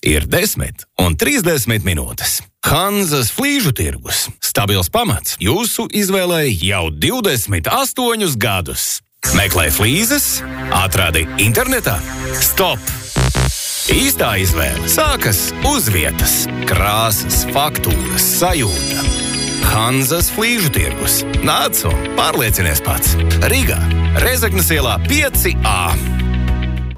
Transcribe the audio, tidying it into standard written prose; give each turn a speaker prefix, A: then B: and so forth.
A: ir 10 un 30 minūtes. Hanzas flīžu tirgus. Stabils pamats jūsu izvēlei jau 28 gadus. Meklē flīzes, atradi internetā. Stop! Īstā izvēle sākas uz vietas. Krāsas, faktūras, sajūta. Hanzas flīžu tirgus. Nāc un pārliecinies pats. Rīgā, Rezeknes ielā 5A.